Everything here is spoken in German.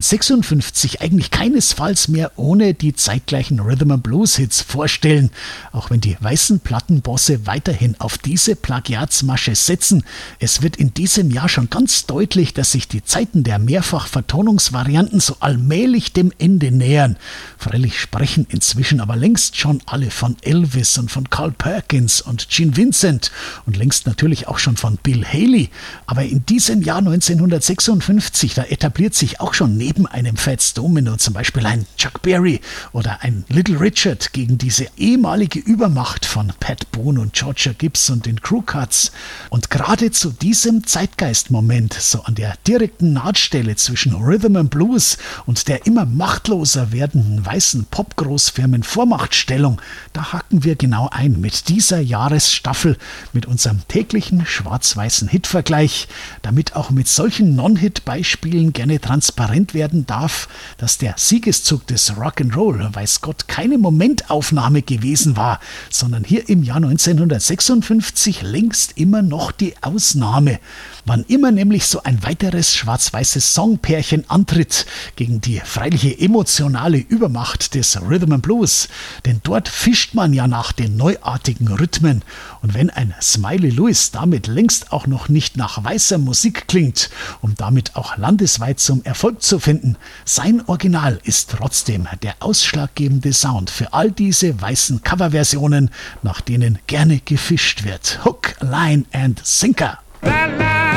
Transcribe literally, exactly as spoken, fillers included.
neunzehnhundertsechsundfünfzig eigentlich keinesfalls mehr ohne die zeitgleichen Rhythm and Blues Hits vorstellen. Auch wenn die weißen Plattenbosse weiterhin auf diese Plagiatsmasche setzen. Es wird in diesem Jahr schon ganz deutlich, dass sich die Zeiten der Mehrfachvertonungsvarianten so allmählich dem Ende nähern. Freilich sprechen inzwischen aber längst schon alle von Elvis und von Carl Perkins und Gene Vincent und längst natürlich auch schon von Bill Haley. Aber in diesem Jahr neunzehnhundertsechsundfünfzig, da etabliert sich auch schon neben einem Fats Domino zum Beispiel ein Chuck Berry oder ein Little Richard gegen diese ehemalige Übermacht von Pat Boone und Georgia Gibbs und den Crew Cuts. Und gerade zu diesem Zeitgeistmoment, so an der direkten Nahtstelle zwischen Rhythm and Blues und der immer machtloser werdenden weißen Pop-Großfirmen Vormachtstellung, da hacken wir genau ein mit dieser Jahresstaffel, mit unserem täglichen schwarz-weißen Hitvergleich, damit auch mit solchen Non-Hit-Beispielen gerne transparent werden darf, dass der Siegeszug des Rock'n'Roll, weiß Gott, keine Momentaufnahme gewesen war, sondern hier im Jahr neunzehnhundertsechsundfünfzig längst immer noch die Ausnahme. Wann immer nämlich so ein weiteres schwarz-weißes Songpärchen antritt gegen die freiliche emotionale Übermacht des Rhythm and Blues, denn dort fischt man ja nach den neuartigen Rhythmen. Und wenn ein Smiley Lewis damit längst auch noch nicht nach weißer Musik klingt, um damit auch landesweit zum Erfolg zu finden, sein Original ist trotzdem der ausschlaggebende Sound für all diese weißen Coverversionen, nach denen gerne gefischt wird. Hook, Line and Sinker. La, la.